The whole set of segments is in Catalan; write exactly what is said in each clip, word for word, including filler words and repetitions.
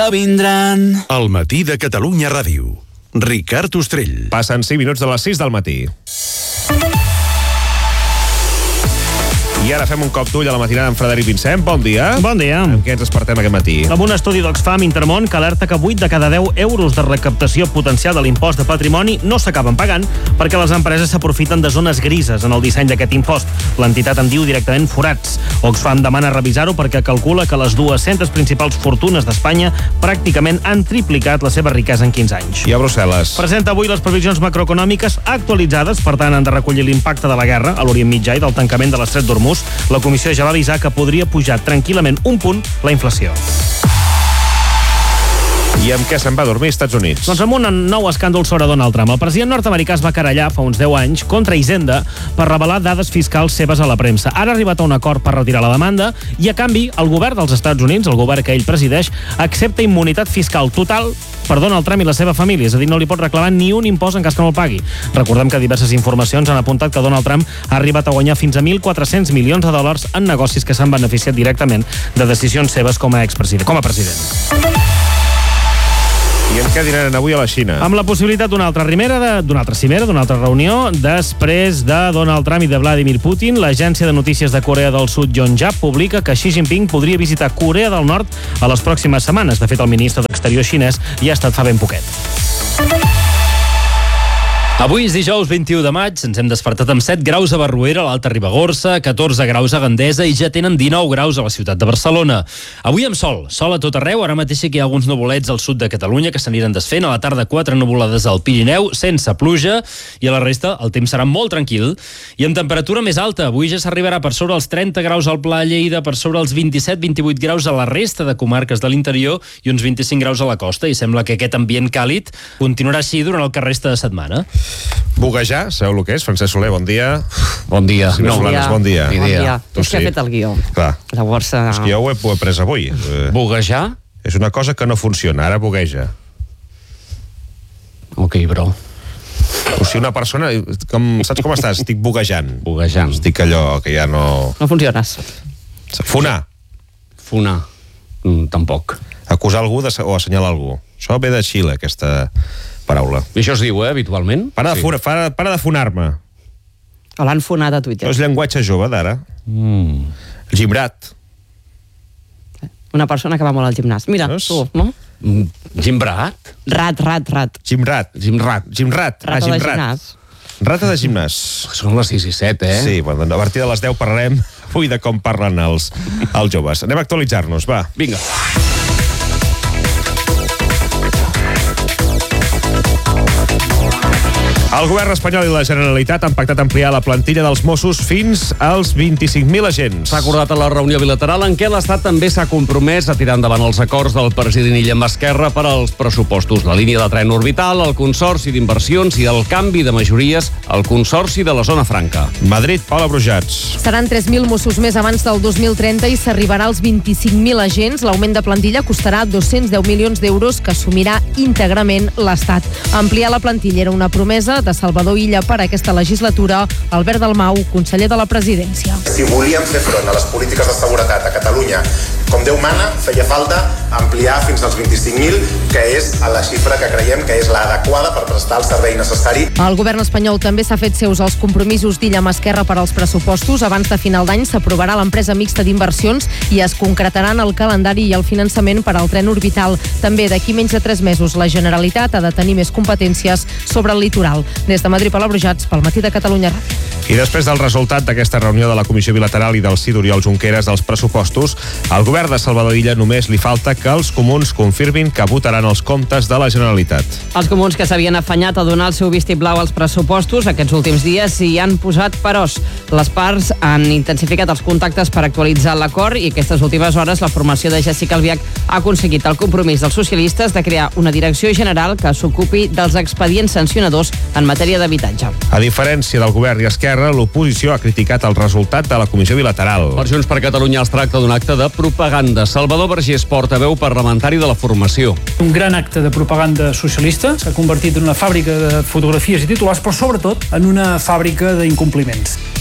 vindran. El matí de Catalunya Ràdio. Ricard Ostrell. Passen cinc minuts de les sis del matí. I ara fem un cop d'ull a la matinada amb Frederic Vincent. Bon dia. Bon dia. Amb què ens despertem aquest matí? Amb un estudi d'Oxfam Intermón que alerta que vuit de cada deu euros de recaptació potencial de l'impost de patrimoni no s'acaben pagant perquè les empreses s'aprofiten de zones grises en el disseny d'aquest impost. L'entitat en diu directament forats. Oxfam demana revisar-ho perquè calcula que les dues-centes principals fortunes d'Espanya pràcticament han triplicat la seva riquesa en quinze anys. I a Brussel·les? Presenta avui les previsions macroeconòmiques actualitzades, per tant han de recollir l'impacte de la guerra a l'Orient Mitjà i del tancament de l'Estret d'Hormuz. La comissió ja va avisar que podria pujar tranquil·lament un punt la inflació. I amb què se'n va dormir als Estats Units? Doncs amb un nou escàndol sobre Donald Trump. El president nord-americà es va querellar fa uns deu anys contra Hisenda per revelar dades fiscals seves a la premsa. Ara ha arribat a un acord per retirar la demanda i, a canvi, el govern dels Estats Units, el govern que ell presideix, accepta immunitat fiscal total per Donald Trump i la seva família. És a dir, no li pot reclamar ni un impost en cas que no el pagui. Recordem que diverses informacions han apuntat que Donald Trump ha arribat a guanyar fins a mil quatre-cents milions de dòlars en negocis que s'han beneficiat directament de decisions seves com a expresident, com a president. I amb què dinaran avui a la Xina? Amb la possibilitat d'una altra cimera, d'una altra cimera, d'una altra reunió, després de Donald Trump i de Vladimir Putin, l'agència de notícies de Corea del Sud, Yonhap, publica que Xi Jinping podria visitar Corea del Nord a les pròximes setmanes. De fet, el ministre d'Exterior xinès hi ha estat fa ben poquet. Avui és dijous vint-i-u de maig, ens hem despertat amb set graus a Barruera, a l'Alta Ribagorça, catorze graus a Gandesa i ja tenen dinou graus a la ciutat de Barcelona. Avui amb sol, sol a tot arreu, ara mateix hi ha alguns nuvolets al sud de Catalunya que s'aniran desfent, a la tarda quatre nuvolades al Pirineu, sense pluja, i a la resta el temps serà molt tranquil. I amb temperatura més alta, avui ja s'arribarà per sobre els trenta graus al Pla Lleida, per sobre els vint-i-set vint-i-vuit graus a la resta de comarques de l'interior i uns vint-i-cinc graus a la costa, i sembla que aquest ambient càlid continuarà així durant el que resta de setmana. Buguejar, sabeu el que és? Francesc Soler, bon dia. Bon dia. No, bon dia. Bon dia. Bon dia. Tu és que sí. he fet el guió. Clar. La borsa... És que jo ho he, ho he pres avui. Buguejar? És una cosa que no funciona, ara bugueja. Ok, bro. O sigui, una persona... Com, saps com estàs? Estic buguejant. Buguejant. Estic allò que ja no... No funciones. Funar. Funar. Mm, tampoc. Acusar algú de, o assenyalar algú. Això ve de Xile, aquesta paraula. I això es diu, eh, habitualment? Para de, sí. para, para de funar-me. O l'han fonat a Twitter. No és llenguatge jove d'ara. Mm. Gimrat. Una persona que va molt al gimnàs. Mira, Saps? tu, no? Mm, Gimbrat? Rat, rat, rat. Gimrat. Gimrat. Gimrat. Rata ah, de gimrat. gimnàs. Rata de gimnàs. Són les sis i set, eh? Sí, bueno, a partir de les deu parlarem avui de com parlen els, els joves. Anem a actualitzar-nos, va. Vinga. El govern espanyol i la Generalitat han pactat ampliar la plantilla dels Mossos fins als vint-i-cinc mil agents. S'ha acordat a la reunió bilateral en què l'Estat també s'ha compromès a tirar endavant els acords del president Illa amb Esquerra per als pressupostos. La línia de tren orbital, el Consorci d'Inversions i el canvi de majories al Consorci de la Zona Franca. Madrid, Paula Brujats. Seran tres mil Mossos més abans del dos mil trenta i s'arribarà als vint-i-cinc mil agents. L'augment de plantilla costarà dos-cents deu milions d'euros que assumirà íntegrament l'Estat. Ampliar la plantilla era una promesa de Salvador Illa per a aquesta legislatura. Albert Dalmau, conseller de la Presidència. Si volíem fer front a les polítiques de seguretat a Catalunya com Déu mana, feia falta ampliar fins als vint-i-cinc mil, que és la xifra que creiem que és l'adequada per prestar el servei necessari. El govern espanyol també s'ha fet seus els compromisos d'Illa amb Esquerra per als pressupostos. Abans de final d'any s'aprovarà l'empresa mixta d'inversions i es concretaran el calendari i el finançament per al tren orbital. També d'aquí menys de tres mesos la Generalitat ha de tenir més competències sobre el litoral. Des de Madrid, Paula Brujats, pel Matí de Catalunya Ràdio. I després del resultat d'aquesta reunió de la Comissió Bilateral i del sí d'Oriol Junqueras dels pressupostos, al govern de Salvador Illa només li falta que els comuns confirmin que votaran els comptes de la Generalitat. Els comuns que s'havien afanyat a donar el seu vistiplau als pressupostos aquests últims dies s'hi han posat peròs. Les parts han intensificat els contactes per actualitzar l'acord i aquestes últimes hores la formació de Jessica Albiach ha aconseguit el compromís dels socialistes de crear una direcció general que s'ocupi dels expedients sancionadors en matèria d'habitatge. A diferència del govern i Esquerra, l'oposició ha criticat el resultat de la Comissió Bilateral. Per Junts per Catalunya es tracta d'un acte de propaganda. Salvador Vergés, portaveu parlamentari de la formació. Un gran acte de propaganda socialista s'ha convertit en una fàbrica de fotografies i titulars, però sobretot en una fàbrica d'incompliments.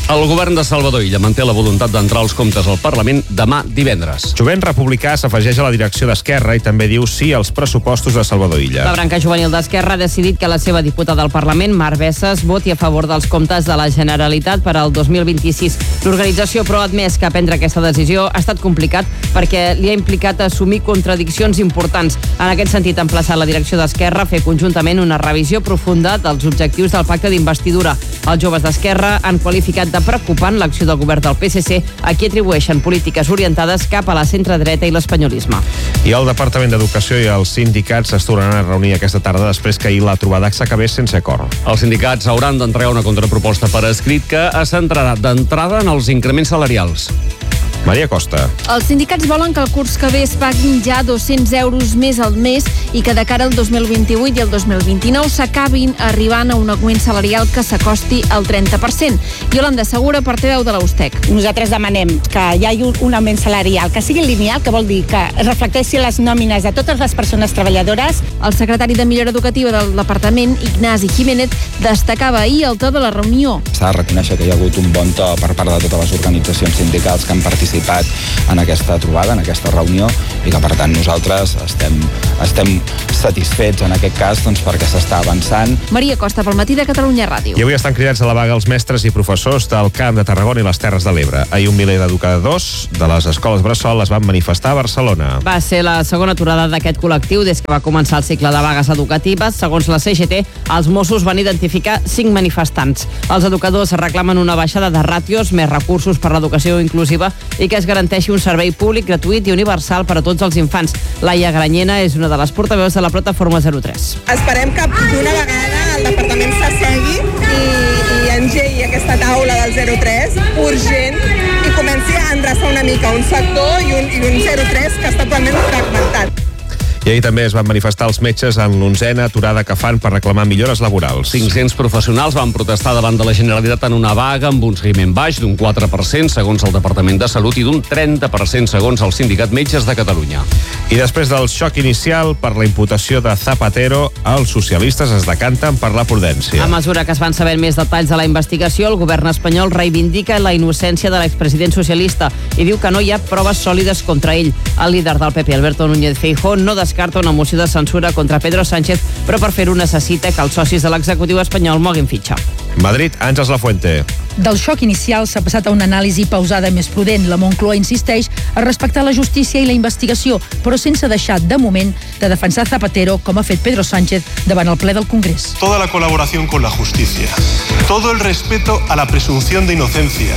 El govern de Salvador Illa manté la voluntat d'entrar als comptes al Parlament demà divendres. Jovent Republicà s'afegeix a la direcció d'Esquerra i també diu sí als pressupostos de Salvador Illa. La branca juvenil d'Esquerra ha decidit que la seva diputada al Parlament, Mar Bessas, voti a favor dels comptes de la Generalitat per al dos mil vint-i-sis. L'organització, però, ha admès que prendre aquesta decisió ha estat complicat perquè li ha implicat assumir contradiccions importants. En aquest sentit, ha emplaçat la direcció d'Esquerra a fer conjuntament una revisió profunda dels objectius del pacte d'investidura. Els joves d'Esquerra han qualificat de preocupant l'acció del govern del P S C, a qui atribueixen polítiques orientades cap a la centredreta i l'espanyolisme. I el Departament d'Educació i els sindicats es tornaran a reunir aquesta tarda després que ahir la trobada s'acabés sense acord. Els sindicats hauran d'entregar una contraproposta per escrit que es centrarà d'entrada en els increments salarials. Maria Costa. Els sindicats volen que el curs que ve es paguin ja dos-cents euros més al mes i que de cara al dos mil vint-i-vuit i el dos mil vint-i-nou s'acabin arribant a un augment salarial que s'acosti al trenta per cent. Yolanda Segura, portaveu de la USTEC. Nosaltres demanem que hi hagi un augment salarial, que sigui lineal, que vol dir que es reflecteixi les nòmines de totes les persones treballadores. El secretari de Millora Educativa del Departament, Ignasi Jiménez, destacava ahir al to de la reunió. S'ha de reconèixer que hi ha hagut un bon to per part de totes les organitzacions sindicals que han participat en aquesta trobada, en aquesta reunió, i que per tant nosaltres estem, estem satisfets en aquest cas doncs, perquè s'està avançant. Maria Costa, pel matí de Catalunya Ràdio. I avui estan cridats a la vaga els mestres i professors del Camp de Tarragona i les Terres de l'Ebre. Ahir un miler d'educadors de les escoles bressol es van manifestar a Barcelona. Va ser la segona aturada d'aquest col·lectiu des que va començar el cicle de vagues educatives. Segons la C G T, els Mossos van identificar cinc manifestants. Els educadors reclamen una baixada de ràtios, més recursos per l'educació inclusiva i que es garanteixi un servei públic, gratuït i universal per a tots els infants. Laia Granyena és una de les portaveus de la plataforma zero tres. Esperem que d'una vegada el departament s'assegui i, i engegui aquesta taula del zero tres urgent i comenci a endreçar una mica un sector i un, i un zero tres que està totalment fragmentat. I ahir també es van manifestar els metges en l'onzena aturada que fan per reclamar millores laborals. cinc-cents professionals van protestar davant de la Generalitat en una vaga amb un seguiment baix d'un quatre per cent segons el Departament de Salut i d'un trenta per cent segons el Sindicat Metges de Catalunya. I després del xoc inicial per la imputació de Zapatero, els socialistes es decanten per la prudència. A mesura que es van sabent més detalls de la investigació, el govern espanyol reivindica la innocència de l'expresident socialista i diu que no hi ha proves sòlides contra ell. El líder del P P, Alberto Núñez Feijóo, no descarta una moció de censura contra Pedro Sánchez, però per fer-ho necessita que els socis de l'executiu espanyol moguin fitxa. Madrid, Àngels Lafuente. Del xoc inicial s'ha passat a una anàlisi pausada més prudent. La Moncloa insisteix a respectar la justícia i la investigació, però sense deixar, de moment, de defensar Zapatero, com ha fet Pedro Sánchez davant el ple del Congrés. Toda la colaboración con la justicia, todo el respeto a la presunción de inocencia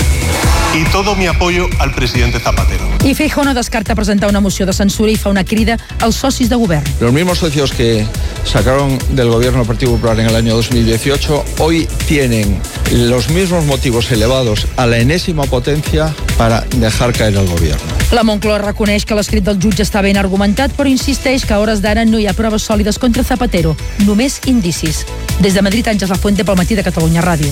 y todo mi apoyo al presidente Zapatero. I Feijóo no descarta presentar una moció de censura i fa una crida als socis de govern. Los mismos socios que sacaron del gobierno del Partido Popular en el año dos mil dieciocho hoy tienen los mismos motivos elevados a la enésima potencia para dejar caer el gobierno. La Moncloa reconeix que l'escrit del jutge està ben argumentat, però insisteix que a hores d'ara no hi ha proves sòlides contra Zapatero, només indicis. Des de Madrid, Àngels Lafuente, pel matí de Catalunya Ràdio.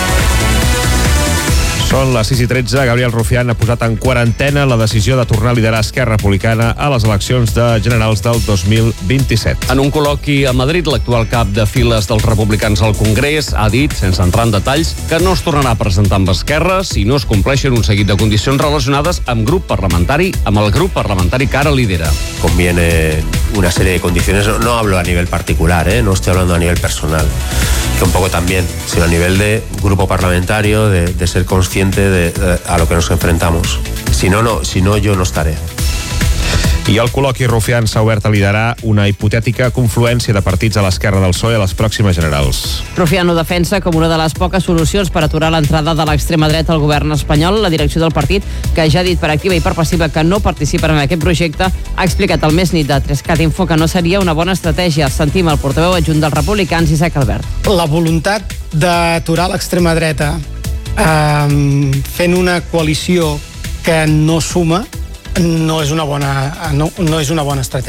Són les sis i tretze. Gabriel Rufián ha posat en quarantena la decisió de tornar a liderar Esquerra Republicana a les eleccions de generals del dos mil vint-i-set. En un col·loqui a Madrid, l'actual cap de files dels republicans al Congrés ha dit, sense entrar en detalls, que no es tornarà a presentar amb Esquerra si no es compleixen un seguit de condicions relacionades amb grup parlamentari, amb el grup parlamentari que ara lidera. Conviene una serie de condiciones, no hablo a nivel particular, ¿eh? No estoy hablando a nivel personal, que un poco también, sino a nivel de grupo parlamentario, de, de ser consciente De, de, a lo que nos enfrentamos. Si no, no, si no, yo no estaré. I el col·loqui Rufián s'ha obert a liderar una hipotètica confluència de partits a l'esquerra del P S O E a les pròximes generals. Rufián ho defensa com una de les poques solucions per aturar l'entrada de l'extrema dreta al govern espanyol. La direcció del partit, que ja ha dit per activa i per passiva que no participen en aquest projecte, ha explicat al Més Nit de Trescat Info que no seria una bona estratègia. Sentim el portaveu adjunt dels republicans, Isaac Albert. La voluntat d'aturar l'extrema dreta Um, fent una coalició que no suma no és una bona, no, no és una bona estratègia.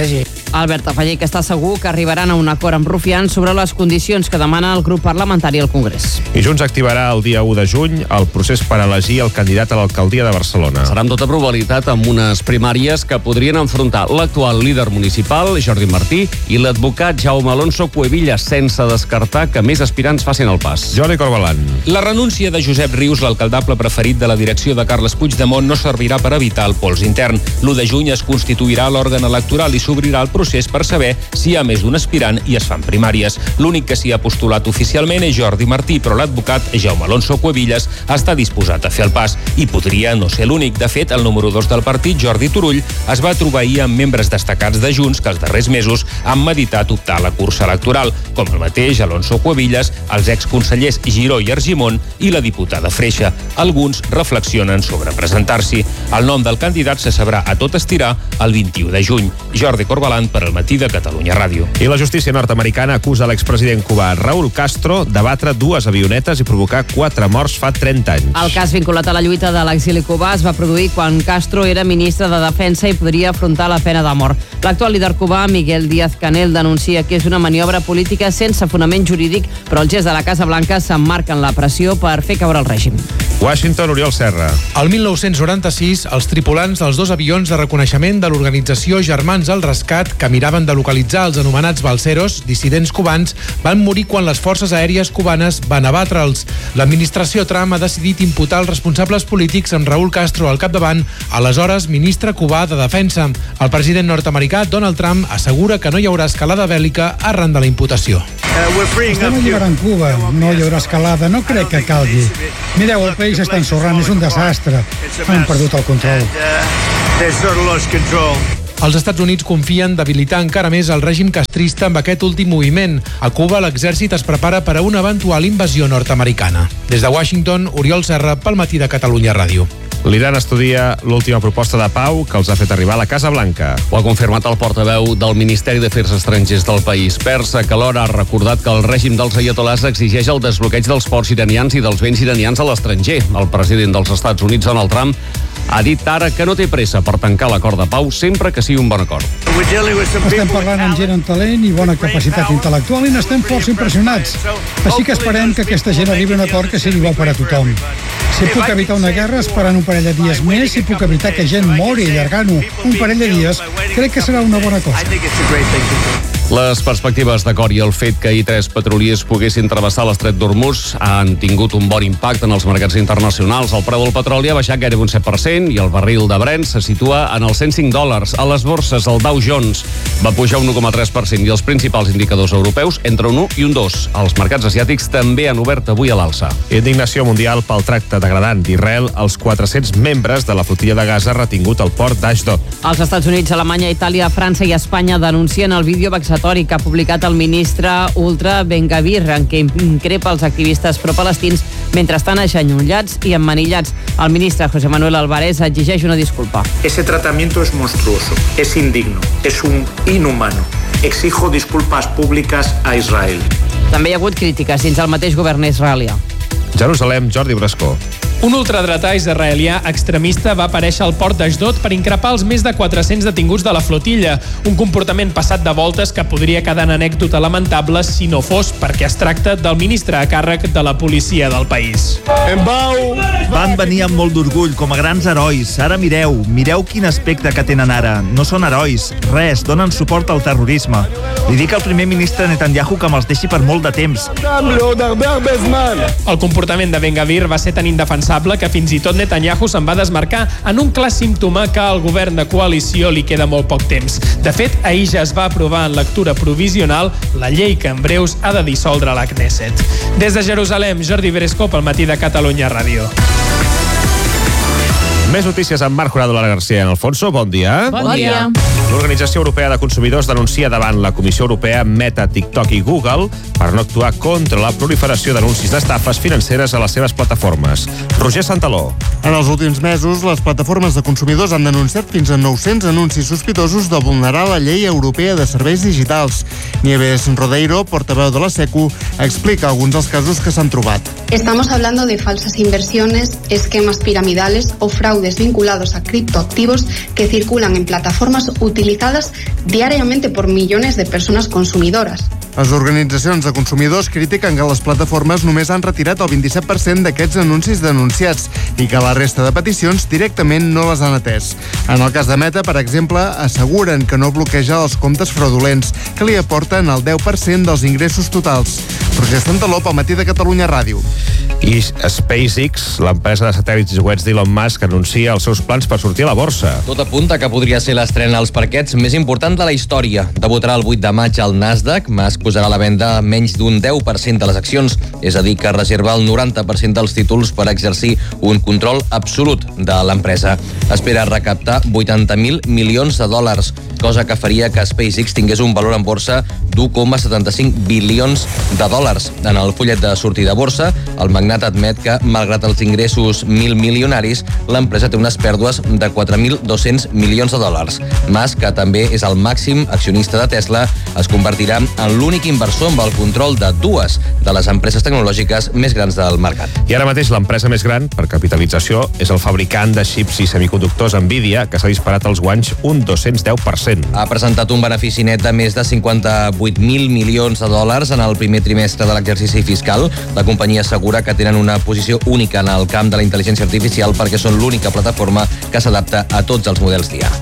Albert afegeix que està segur que arribaran a un acord amb Rufián sobre les condicions que demana el grup parlamentari al Congrés. I Junts activarà el dia u de juny el procés per elegir el candidat a l'alcaldia de Barcelona. Serà amb tota probabilitat amb unes primàries que podrien enfrontar l'actual líder municipal, Jordi Martí, i l'advocat Jaume Alonso Cuevillas, sense descartar que més aspirants facin el pas. Jordi Corbalan. La renúncia de Josep Rius, l'alcaldable preferit de la direcció de Carles Puigdemont, no servirà per evitar el pols intern. l'u de juny es constituirà l'òrgan electoral i s'obrirà el procés per saber si hi ha més d'un aspirant i es fan primàries. L'únic que s'hi ha postulat oficialment és Jordi Martí, però l'advocat Jaume Alonso Cuevillas està disposat a fer el pas i podria no ser l'únic. De fet, el número dos del partit, Jordi Turull, es va trobar ahir amb membres destacats de Junts que els darrers mesos han meditat optar a la cursa electoral, com el mateix Alonso Cuevillas, els exconsellers Giró i Argimon i la diputada Freixa. Alguns reflexionen sobre presentar-s'hi. El nom del candidat se sabrà a tot estirar el vint-i-u de juny. Jordi Corbalan per al Matí de Catalunya Ràdio. I la justícia nord-americana acusa l'expresident cubà Raúl Castro d'abatre dues avionetes i provocar quatre morts fa trenta anys. El cas vinculat a la lluita de l'exili cubà es va produir quan Castro era ministre de Defensa i podria afrontar la pena de mort. L'actual líder cubà, Miguel Díaz-Canel, denuncia que és una maniobra política sense fonament jurídic, però el gest de la Casa Blanca s'emmarca en la pressió per fer caure el règim. Washington, Oriol Serra. El mil nou-cents noranta-sis, els tripulants dels dos avions de reconeixement de l'organització Germans al Rescat, que miraven de localitzar els anomenats balseros, dissidents cubans, van morir quan les forces aèries cubanes van abatre'ls. L'administració Trump ha decidit imputar els responsables polítics amb Raúl Castro al capdavant, aleshores ministre cubà de Defensa. El president nord-americà Donald Trump assegura que no hi haurà escalada bèl·lica arran de la imputació. Estem alliberant Cuba, no hi haurà escalada, no crec que calgui. Mireu, el país està ensorrant, és un desastre. Han perdut el control. Els Estats Units confien debilitar encara més el règim castrista amb aquest últim moviment. A Cuba, l'exèrcit es prepara per a una eventual invasió nord-americana. Des de Washington, Oriol Serra, pel Matí de Catalunya Ràdio. L'Iran estudia l'última proposta de pau que els ha fet arribar a la Casa Blanca. Ho ha confirmat el portaveu del Ministeri d'Afers Estrangers del país. Persa, que alhora ha recordat que el règim dels ayatolars exigeix el desbloqueig dels ports iranians i dels béns iranians a l'estranger. El president dels Estats Units, Donald Trump, ha dit ara que no té pressa per tancar l'acord de pau sempre que sigui un bon acord. Estem parlant amb gent amb talent i bona capacitat intel·lectual i n'estem força impressionats. Així que esperem que aquesta gent arribi a un acord que sigui bo per a tothom. Si puc evitar una guerra esperant un parell de dies més, si puc evitar que gent mori allargant-ho un parell de dies, crec que serà una bona cosa. Les perspectives d'acord i el fet que ahir tres petroliers poguessin travessar l'estret d'Hormuz han tingut un bon impacte en els mercats internacionals. El preu del petroli ha baixat gairebé un set per cent i el barril de Brent se situa en els cent cinc dòlars. A les borses, el Dow Jones va pujar un u coma tres per cent i els principals indicadors europeus entre un u i un dos. Els mercats asiàtics també han obert avui a l'alça. Indignació mundial pel tracte degradant d'Israel als quatre-cents membres de la flotilla de Gaza retingut al port d'Ashdod. Els Estats Units, Alemanya, Itàlia, França i Espanya denuncien el vídeo vexatori que ha publicat el ministre ultra Ben-Gvir, en què increpa els activistes pro-palestins mentre estan agenollats i emmanillats. El ministre José Manuel Álvarez exigeix una disculpa. Ese tratamiento es monstruoso, es indigno, es un inhumano. Exijo disculpas públicas a Israel. També hi ha hagut crítiques dins el mateix govern israelià. Jerusalem, Jordi Brascó. Un ultradretà israelià extremista va aparèixer al port d'Ashdod per increpar els més de quatre-cents detinguts de la flotilla, un comportament passat de voltes que podria quedar en anècdota lamentable si no fos perquè es tracta del ministre a càrrec de la policia del país. En Bau van venir amb molt d'orgull, com a grans herois. Ara mireu, mireu quin aspecte que tenen ara. No són herois, res, donen suport al terrorisme. Li dic al primer ministre Netanyahu que me'ls deixi per molt de temps. El comportament de Ben-Gvir va ser tan indefensable que fins i tot Netanyahu se'n va desmarcar en un clar símptoma que al govern de coalició li queda molt poc temps. De fet, ahir ja es va aprovar en lectura provisional la llei que en breus ha de dissoldre la Knesset. Des de Jerusalem, Jordi Bresco pel Matí de Catalunya Ràdio. Més notícies amb Marc Jurado, Lara García. En Alfonso, bon dia. Bon dia. L'Organització Europea de Consumidors denuncia davant la Comissió Europea Meta, TikTok i Google per no actuar contra la proliferació d'anuncis d'estafes financeres a les seves plataformes. Roger Santaló. En els últims mesos, les plataformes de consumidors han denunciat fins a nou-cents anuncis sospitosos de vulnerar la llei europea de serveis digitals. Nieves Rodeiro, portaveu de la SECU, explica alguns dels casos que s'han trobat. Estamos hablando de falsas inversiones, esquemas piramidales o fraude fraudes vinculados a criptoactivos que circulan en plataformas utilizadas diariamente por millones de personas consumidoras. Les organitzacions de consumidors critiquen que les plataformes només han retirat el vint-i-set per cent d'aquests anuncis denunciats i que la resta de peticions directament no les han atès. En el cas de Meta, per exemple, asseguren que no bloqueja els comptes fraudulents, que li aporten el deu per cent dels ingressos totals. Roger Santaló, pel Matí de Catalunya Ràdio. I SpaceX, l'empresa de satèl·lits i coets d'Elon Musk, anuncia els seus plans per sortir a la borsa. Tot apunta que podria ser l'estrena als parquets més important de la història. Debutarà el vuit de maig al Nasdaq. Musk posarà a la venda menys d'un deu per cent de les accions, és a dir, que reserva el noranta per cent dels títols per exercir un control absolut de l'empresa. Espera recaptar vuitanta mil milions de dòlars, cosa que faria que SpaceX tingués un valor en borsa d'u coma setanta-cinc bilions de dòlars. En el fullet de sortida a borsa, el magnat admet que, malgrat els ingressos mil milionaris, l'empresa té unes pèrdues de quatre mil dos-cents milions de dòlars. Musk, que també és el màxim accionista de Tesla, es convertirà en l'únic inversor amb el control de dues de les empreses tecnològiques més grans del mercat. I ara mateix l'empresa més gran, per capitalització, és el fabricant de xips i semiconductors Nvidia, que s'ha disparat als guanys un dos-cents deu per cent. Ha presentat un benefici net de més de cinquanta-vuit mil milions de dòlars en el primer trimestre de l'exercici fiscal. La companyia assegura que tenen una posició única en el camp de la intel·ligència artificial perquè són l'única plataforma que s'adapta a tots els models d'I A.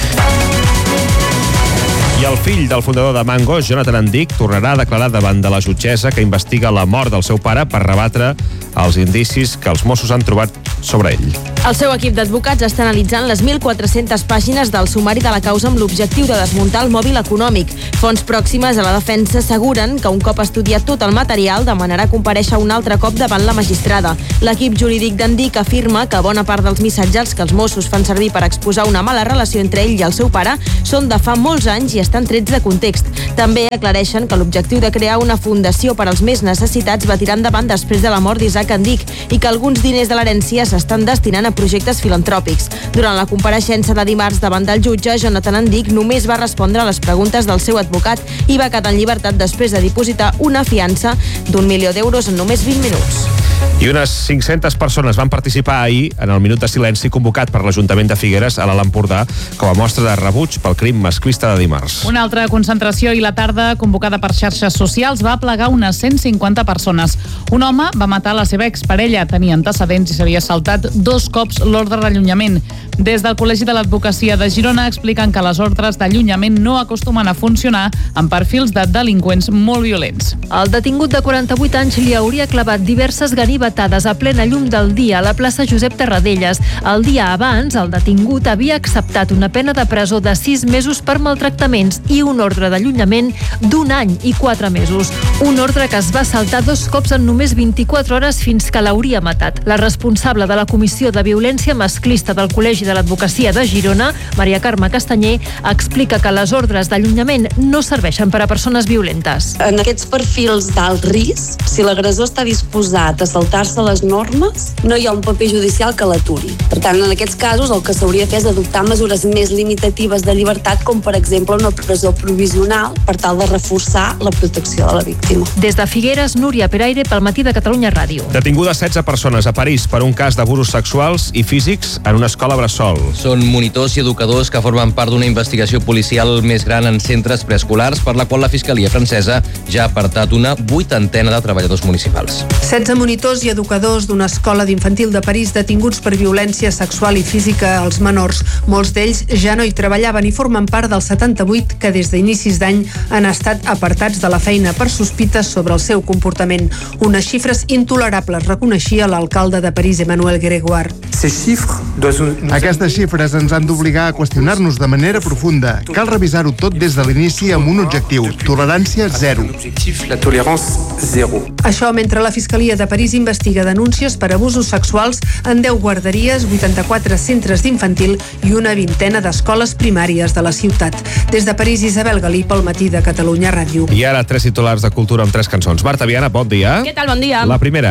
I el fill del fundador de Mango, Jonathan Andic, tornarà a declarar davant de la jutgessa que investiga la mort del seu pare per rebatre els indicis que els Mossos han trobat sobre ell. El seu equip d'advocats està analitzant les mil quatre-centes pàgines del sumari de la causa amb l'objectiu de desmuntar el mòbil econòmic. Fonts pròximes a la defensa asseguren que un cop estudiat tot el material demanarà comparèixer un altre cop davant la magistrada. L'equip jurídic d'Andic afirma que bona part dels missatges que els Mossos fan servir per exposar una mala relació entre ell i el seu pare són de fa molts anys i estan trets de context. També aclareixen que l'objectiu de crear una fundació per als més necessitats va tirar endavant després de la mort d'Isaac Andic i que alguns diners de l'herència s'estan destinant a projectes filantròpics. Durant la compareixença de dimarts davant del jutge, Jonathan Andic només va respondre a les preguntes del seu advocat i va quedar en llibertat després de dipositar una fiança d'un milió d'euros en només vint minuts. I unes cinc-centes persones van participar ahir en el minut de silenci convocat per l'Ajuntament de Figueres a l'Alt Empordà com a mostra de rebuig pel crim masclista de dimarts. Una altra concentració i la tarda convocada per xarxes socials va plegar unes cent cinquanta persones. Un home va matar la seva exparella, tenia antecedents i s'havia saltat dos cops l'ordre d'allunyament. Des del Col·legi de l'Advocacia de Girona expliquen que les ordres d'allunyament no acostumen a funcionar amb perfils de delinqüents molt violents. El detingut de quaranta-vuit anys li hauria clavat diverses ganivetades a plena llum del dia a la plaça Josep Tarradellas. El dia abans, el detingut havia acceptat una pena de presó de sis mesos per maltractaments i un ordre d'allunyament d'un any i quatre mesos. Un ordre que es va saltar dos cops en només vint-i-quatre hores fins que l'hauria matat. La responsable de la Comissió de Violència Masclista del Col·legi de l'Advocacia de Girona, Maria Carme Castanyer, explica que les ordres d'allunyament no serveixen per a persones violentes. En aquests perfils d'alt risc, si l'agressor està disposat a saltar-se les normes, no hi ha un paper judicial que l'aturi. Per tant, en aquests casos, el que s'hauria de fer és adoptar mesures més limitatives de llibertat, com per exemple una presó provisional, per tal de reforçar la protecció de la víctima. Des de Figueres, Núria Peraire, pel Matí de Catalunya Ràdio. Detingudes setze persones a París per un cas d'abusos sexuals i físics en una escola bressol. Són monitors i educadors que formen part d'una investigació policial més gran en centres preescolars, per la qual la Fiscalia francesa ja ha apartat una vuitantena de treballadors municipals. setze monitors i educadors d'una escola d'infantil de París detinguts per violència sexual i física als menors. Molts d'ells ja no hi treballaven i formen part dels setanta-vuit que des d'inicis d'any han estat apartats de la feina per sospites sobre el seu comportament. Unes xifres intolerables, reconeixia l'alcalde de París, Emmanuel Grégoire. Aquestes xifres ens han d'obligar a qüestionar-nos de manera profunda. Cal revisar-ho tot des de l'inici amb un objectiu: tolerància zero. Això mentre la Fiscalia de París investiga denúncies per abusos sexuals en deu guarderies, vuitanta-quatre centres d'infantil i una vintena d'escoles primàries de la ciutat. Des de París, Isabel Galí, pel Matí de Catalunya Ràdio. I ara tres titulars de cultura amb tres cançons. Marta Viana, bon dia. Què tal, bon dia? La primera.